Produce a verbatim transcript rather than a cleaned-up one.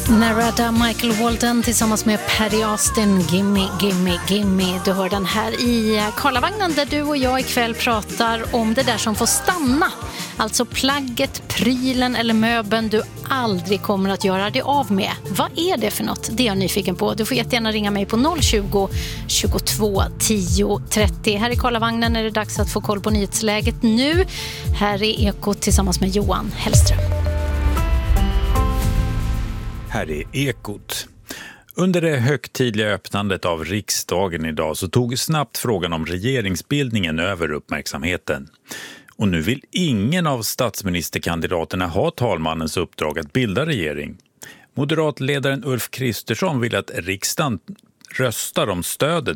Narada Michael Walden tillsammans med Perry Austin, Gimme, Gimme, Gimme. Du hör den här i Karlavagnen där du och jag ikväll pratar om det där som får stanna. Alltså plagget, prylen eller möbeln du aldrig kommer att göra det av med. Vad är det för något? Det är jag nyfiken på. Du får jättegärna ringa mig på noll tjugo, tjugotvå, tio, trettio. Här i Karlavagnen är det dags att få koll på nyhetsläget nu. Här är Ekot tillsammans med Johan Hellström. Här är Ekot. Under det högtidliga öppnandet av riksdagen idag så tog snabbt frågan om regeringsbildningen över uppmärksamheten. Och nu vill ingen av statsministerkandidaterna ha talmannens uppdrag att bilda regering. Moderatledaren Ulf Kristersson vill att riksdagen röstar om stödet